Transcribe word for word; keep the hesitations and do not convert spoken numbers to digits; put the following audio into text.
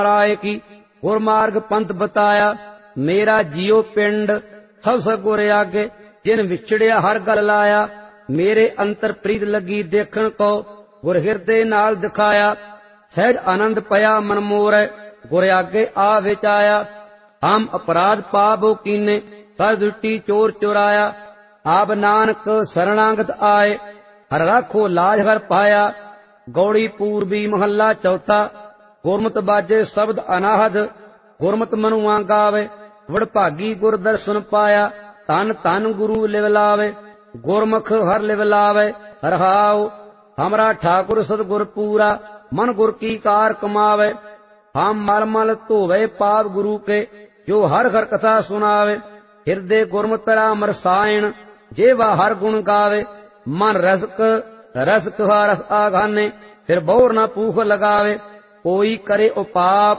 आए की गुरमार्ग पंथ बताया। मेरा जियो पिंड सब सगुर आगे जिन विछड़िया हर गल लाया। मेरे अंतर प्रीत लगी देखण को गुर हिरदे नाल दिखाया। सहज आनंद पया मन मोर गुर आगे आ विचाया। हम अपराध पाप कीने कर दुटी चोर चुराया। आप नानक शरणागत आए हर राखो लाज हर पाया। गौड़ी पूर्वी महला चौथा गुरमत बाजे शब्द अनाहद। गुरमत मनुआ गावे वडभागी गुर दर्शन पाया। धन धन गुरु लिव लावे गुरमुख हर लिव लावे। रहाओ हमरा ठाकुर सतगुर पूरा मन गुर की कार कमावे। हम मल मल धोवे पाप गुरु के जो हर हर कथा सुनावे। हिरदे गुरमत राम रसायन जेवा हर गुण गावे। मन रसक रस रस आघाने फिर बोर न पूख लगावे। कोई करे उपाप